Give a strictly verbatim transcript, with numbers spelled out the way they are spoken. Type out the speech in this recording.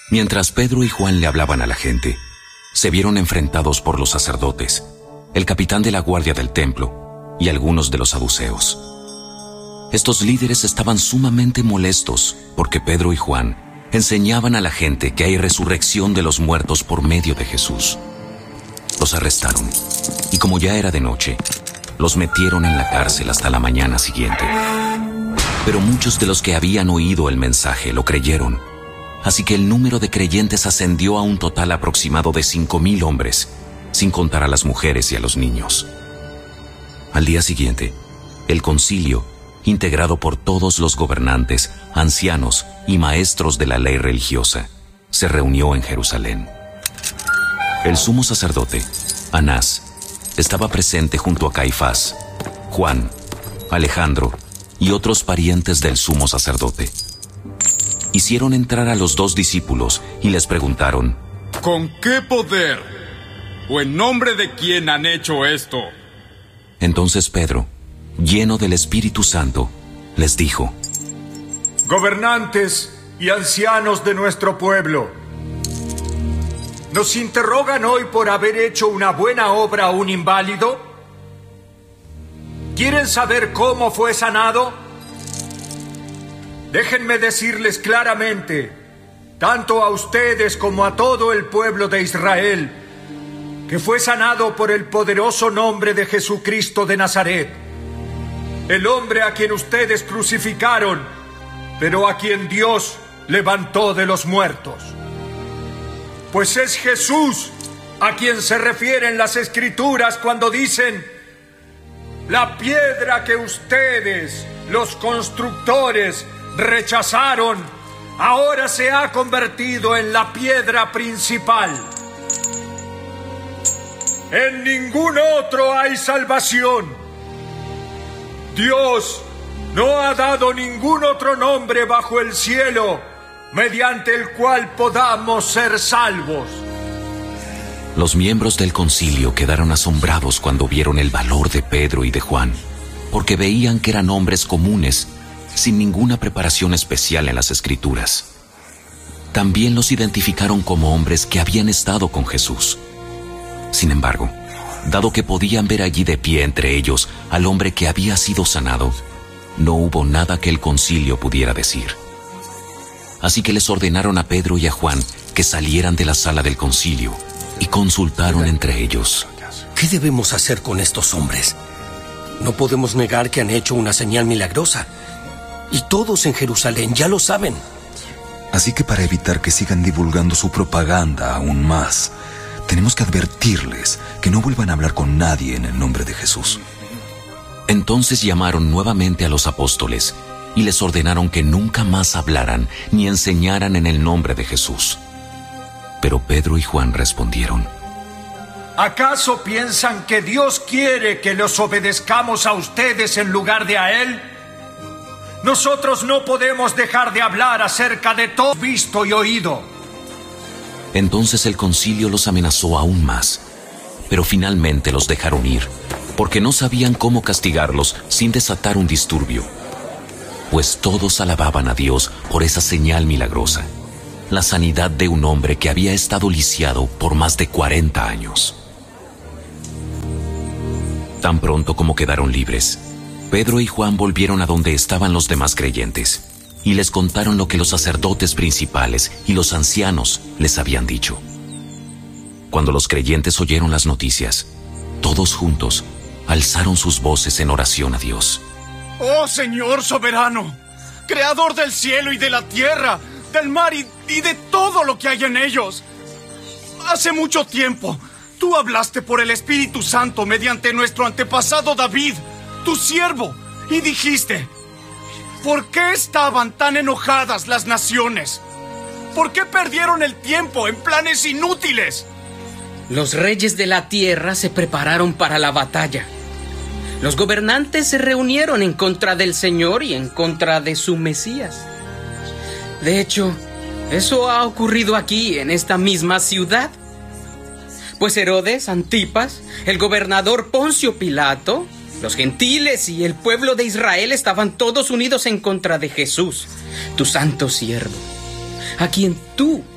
Mientras Pedro y Juan le hablaban a la gente, se vieron enfrentados por los sacerdotes, el capitán de la guardia del templo y algunos de los saduceos. Estos líderes estaban sumamente molestos porque Pedro y Juan enseñaban a la gente que hay resurrección de los muertos por medio de Jesús. Los arrestaron y, como ya era de noche, los metieron en la cárcel hasta la mañana siguiente. Pero muchos de los que habían oído el mensaje lo creyeron, así que el número de creyentes ascendió a un total aproximado de cinco mil hombres, sin contar a las mujeres y a los niños. Al día siguiente, el concilio, integrado por todos los gobernantes, ancianos y maestros de la ley religiosa, se reunió en Jerusalén. El sumo sacerdote, Anás, estaba presente junto a Caifás, Juan, Alejandro y otros parientes del sumo sacerdote. Hicieron entrar a los dos discípulos y les preguntaron: ¿con qué poder o en nombre de quién han hecho esto? Entonces Pedro, lleno del Espíritu Santo, les dijo: gobernantes y ancianos de nuestro pueblo, ¿nos interrogan hoy por haber hecho una buena obra a un inválido? ¿Quieren saber cómo fue sanado? Déjenme decirles claramente, tanto a ustedes como a todo el pueblo de Israel, que fue sanado por el poderoso nombre de Jesucristo de Nazaret, el hombre a quien ustedes crucificaron, pero a quien Dios levantó de los muertos. Pues es Jesús a quien se refieren las Escrituras cuando dicen: la piedra que ustedes, los constructores, rechazaron, ahora se ha convertido en la piedra principal. En ningún otro hay salvación. Dios no ha dado ningún otro nombre bajo el cielo mediante el cual podamos ser salvos. Los miembros del concilio quedaron asombrados cuando vieron el valor de Pedro y de Juan, porque veían que eran hombres comunes, sin ninguna preparación especial en las Escrituras. También los identificaron como hombres que habían estado con Jesús. Sin embargo, dado que podían ver allí de pie entre ellos al hombre que había sido sanado, no hubo nada que el concilio pudiera decir. Así que les ordenaron a Pedro y a Juan que salieran de la sala del concilio y consultaron entre ellos: ¿qué debemos hacer con estos hombres? No podemos negar que han hecho una señal milagrosa, y todos en Jerusalén ya lo saben. Así que para evitar que sigan divulgando su propaganda aún más, tenemos que advertirles que no vuelvan a hablar con nadie en el nombre de Jesús. Entonces llamaron nuevamente a los apóstoles y les ordenaron que nunca más hablaran ni enseñaran en el nombre de Jesús. Pero Pedro y Juan respondieron: ¿acaso piensan que Dios quiere que los obedezcamos a ustedes en lugar de a Él? Nosotros no podemos dejar de hablar acerca de todo visto y oído. Entonces el concilio los amenazó aún más, pero finalmente los dejaron ir, porque no sabían cómo castigarlos sin desatar un disturbio. Pues todos alababan a Dios por esa señal milagrosa, la sanidad de un hombre que había estado lisiado por más de cuarenta años. Tan pronto como quedaron libres, Pedro y Juan volvieron a donde estaban los demás creyentes y les contaron lo que los sacerdotes principales y los ancianos les habían dicho. Cuando los creyentes oyeron las noticias, todos juntos alzaron sus voces en oración a Dios. ¡Oh Señor soberano, creador del cielo y de la tierra, del mar y, y de todo lo que hay en ellos! Hace mucho tiempo, tú hablaste por el Espíritu Santo mediante nuestro antepasado David, tu siervo, y dijiste: ¿por qué estaban tan enojadas las naciones? ¿Por qué perdieron el tiempo en planes inútiles? Los reyes de la tierra se prepararon para la batalla. Los gobernantes se reunieron en contra del Señor y en contra de su Mesías. De hecho, eso ha ocurrido aquí, en esta misma ciudad. Pues Herodes Antipas, el gobernador Poncio Pilato, los gentiles y el pueblo de Israel estaban todos unidos en contra de Jesús, tu santo siervo, a quien tú